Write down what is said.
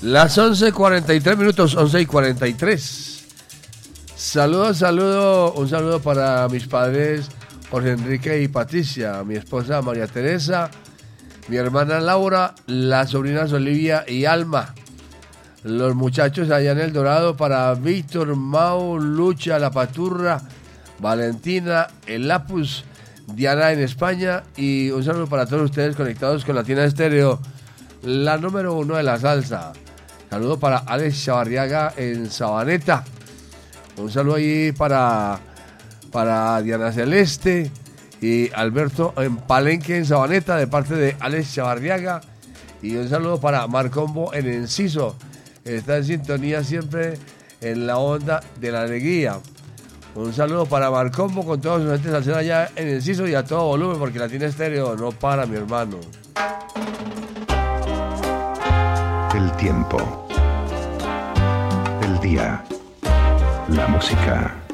Las 11:43, 11:43. Un saludo para mis padres Jorge Enrique y Patricia, mi esposa María Teresa, mi hermana Laura, las sobrinas Olivia y Alma, los muchachos allá en El Dorado, para Víctor, Mau, Lucha, La Paturra, Valentina, El Lapus, Diana en España, y un saludo para todos ustedes conectados con Latina Estéreo, la número 1 de la salsa. Saludo para Alex Chavarriaga en Sabaneta. Un saludo ahí para Diana Celeste y Alberto en Palenque, en Sabaneta, de parte de Alex Chavarriaga. Y un saludo para Marcombo en Enciso. Está en sintonía siempre en la onda de la alegría. Un saludo para Marcombo con todos sus gentes salseros allá en Enciso y a todo volumen, porque Latina Estéreo no para, mi hermano. El tiempo, el día, la música.